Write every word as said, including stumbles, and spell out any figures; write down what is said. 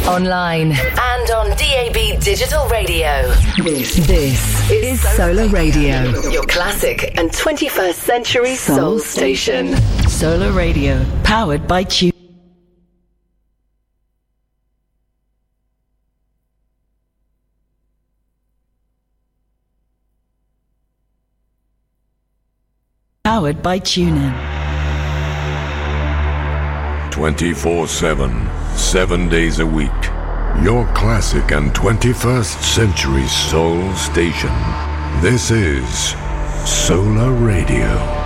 online, and on D A B Digital Radio. This, this is Solar Radio, your classic and twenty-first century soul station. Solar Radio, powered by Tune. Powered by TuneIn. twenty-four seven, seven days a week. Your classic and twenty-first century soul station. This is Solar Radio.